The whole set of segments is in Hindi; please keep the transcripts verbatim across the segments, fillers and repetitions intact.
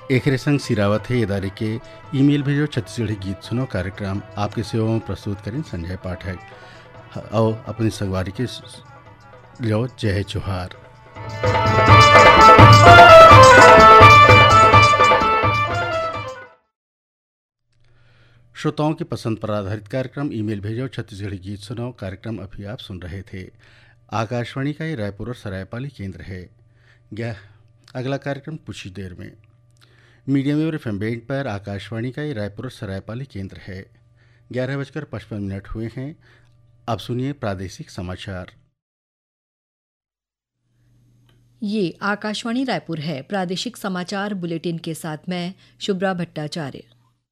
एखरे संग सिरावत है इदारे के ईमेल भेजो छत्तीसगढ़ी गीत सुनो कार्यक्रम आपके सेवा में प्रस्तुत करें संजय पाठक और अपनी संगवारी के लो जय जोहार। श्रोताओं की पसंद पर आधारित कार्यक्रम ईमेल भेजो छत्तीसगढ़ी गीत सुनो कार्यक्रम अभी आप सुन रहे थे। आकाशवाणी का ये रायपुर और सरायपाली केंद्र है। क्या अगला कार्यक्रम कुछ ही देर में medium wave F M band पर आकाशवाणी का ये रायपुर और सरायपाली केंद्र है। ग्यारह बजकर पचपन मिनट हुए हैं। अब सुनिए प्रादेशिक समाचार। ये आकाशवाणी रायपुर है। प्रादेशिक समाचार बुलेटिन के साथ मैं शुभ्रा भट्टाचार्य।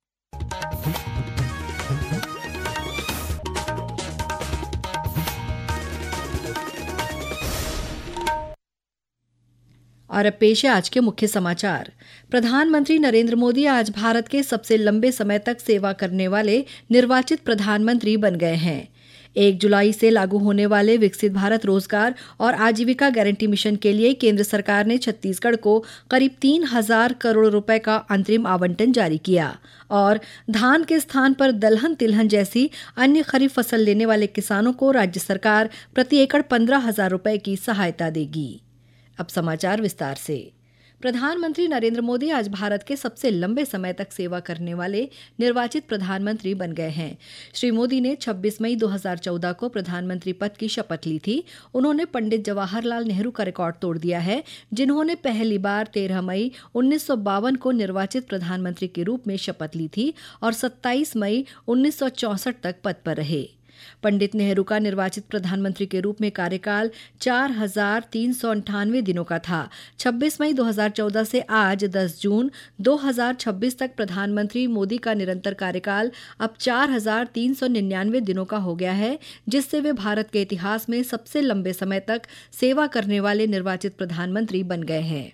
और अब पेश है आज के मुख्य समाचार। प्रधानमंत्री नरेंद्र मोदी आज भारत के सबसे लंबे समय तक सेवा करने वाले निर्वाचित प्रधानमंत्री बन गए हैं। एक जुलाई से लागू होने वाले विकसित भारत रोजगार और आजीविका गारंटी मिशन के लिए केंद्र सरकार ने छत्तीसगढ़ को करीब तीन हजार करोड़ रुपए का अंतरिम आवंटन जारी किया और धान के स्थान पर दलहन तिलहन जैसी अन्य खरीफ फसल लेने वाले किसानों को राज्य सरकार प्रति एकड़ पंद्रह हजार रुपए की सहायता देगी। अब समाचार विस्तार से। प्रधानमंत्री नरेंद्र मोदी आज भारत के सबसे लंबे समय तक सेवा करने वाले निर्वाचित प्रधानमंत्री बन गए हैं। श्री मोदी ने छब्बीस मई दो हज़ार चौदह को प्रधानमंत्री पद की शपथ ली थी। उन्होंने पंडित जवाहरलाल नेहरू का रिकॉर्ड तोड़ दिया है, जिन्होंने पहली बार तेरह मई उन्नीस सौ बावन को निर्वाचित प्रधानमंत्री के रूप में शपथ ली थी और सत्ताईस मई उन्नीस सौ चौसठ तक पद पर रहे। पंडित नेहरू का निर्वाचित प्रधानमंत्री के रूप में कार्यकाल चार हजार तीन सौ अंठानवे दिनों का था। छब्बीस मई दो हज़ार चौदह से आज दस जून दो हज़ार छब्बीस तक प्रधानमंत्री मोदी का निरंतर कार्यकाल अब चार हजार तीन सौ निन्यानवे दिनों का हो गया है, जिससे वे भारत के इतिहास में सबसे लंबे समय तक सेवा करने वाले निर्वाचित प्रधानमंत्री बन गए हैं।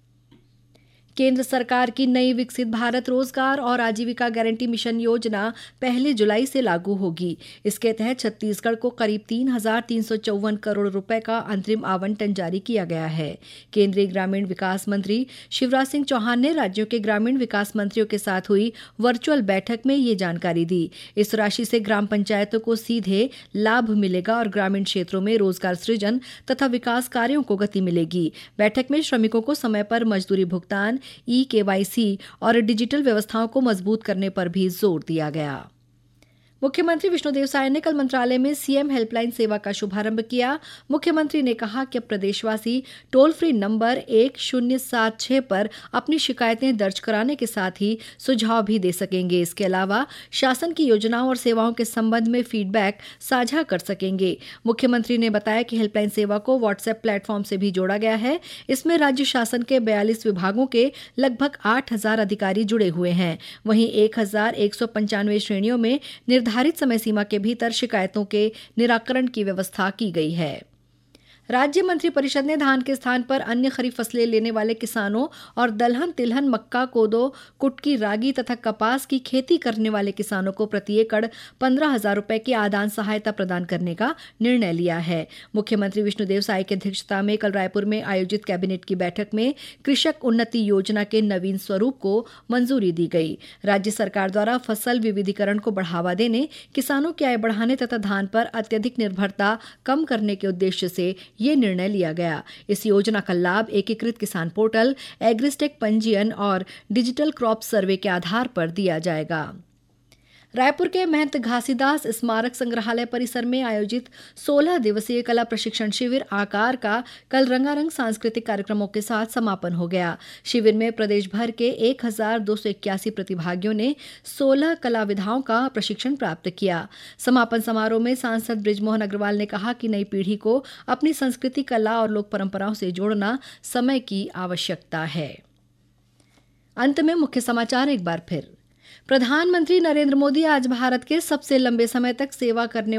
केंद्र सरकार की नई विकसित भारत रोजगार और आजीविका गारंटी मिशन योजना पहली जुलाई से लागू होगी। इसके तहत छत्तीसगढ़ को करीब तीन हजार तीन सौ चौवन करोड़ रुपए का अंतरिम आवंटन जारी किया गया है। केंद्रीय ग्रामीण विकास मंत्री शिवराज सिंह चौहान ने राज्यों के ग्रामीण विकास मंत्रियों के साथ हुई वर्चुअल बैठक में ये जानकारी दी। इस राशि से ग्राम पंचायतों को सीधे लाभ मिलेगा और ग्रामीण क्षेत्रों में रोजगार सृजन तथा विकास कार्यों को गति मिलेगी। बैठक में श्रमिकों को समय पर मजदूरी भुगतान, ई केवाईसी और डिजिटल व्यवस्थाओं को मजबूत करने पर भी जोर दिया गया। मुख्यमंत्री विष्णुदेव साय ने कल मंत्रालय में सीएम हेल्पलाइन सेवा का शुभारंभ किया। मुख्यमंत्री ने कहा कि अब प्रदेशवासी टोल फ्री नंबर एक शून्य सात छह पर अपनी शिकायतें दर्ज कराने के साथ ही सुझाव भी दे सकेंगे। इसके अलावा शासन की योजनाओं और सेवाओं के संबंध में फीडबैक साझा कर सकेंगे। मुख्यमंत्री ने बताया कि हेल्पलाइन सेवा को व्हाट्सएप प्लेटफॉर्म से भी जोड़ा गया है। इसमें राज्य शासन के बयालीस विभागों के लगभग आठ हजार अधिकारी जुड़े हुए हैं। वहीं एक हजार एक सौ पंचानवे श्रेणियों में निर्धारित समय सीमा के भीतर शिकायतों के निराकरण की व्यवस्था की गई है। राज्य मंत्री परिषद ने धान के स्थान पर अन्य खरीफ फसलें लेने वाले किसानों और दलहन तिलहन मक्का कोदो कुटकी रागी तथा कपास की खेती करने वाले किसानों को प्रति एकड़ पंद्रह हजार रुपए की आदान सहायता प्रदान करने का निर्णय लिया है। मुख्यमंत्री विष्णुदेव साय की अध्यक्षता में कल रायपुर में आयोजित कैबिनेट की बैठक में कृषक उन्नति योजना के नवीन स्वरूप को मंजूरी दी गई। राज्य सरकार द्वारा फसल विविधीकरण को बढ़ावा देने, किसानों की आय बढ़ाने तथा धान पर अत्यधिक निर्भरता कम करने के उद्देश्य से ये निर्णय लिया गया। इस योजना का लाभ एकीकृत किसान पोर्टल, एग्रिस्टेक पंजीयन और डिजिटल क्रॉप सर्वे के आधार पर दिया जाएगा। रायपुर के महंत घासीदास स्मारक संग्रहालय परिसर में आयोजित सोलह दिवसीय कला प्रशिक्षण शिविर आकार का कल रंगारंग सांस्कृतिक कार्यक्रमों के साथ समापन हो गया। शिविर में प्रदेश भर के एक हजार दो सौ इक्यासी प्रतिभागियों ने सोलह कला विधाओं का प्रशिक्षण प्राप्त किया। समापन समारोह में सांसद बृजमोहन अग्रवाल ने कहा कि नई पीढ़ी को अपनी संस्कृति, कला और लोक परंपराओं से जोड़ना समय की आवश्यकता है। अंत में मुख्य समाचार एक बार फिर। प्रधानमंत्री नरेंद्र मोदी आज भारत के सबसे लंबे समय तक सेवा करने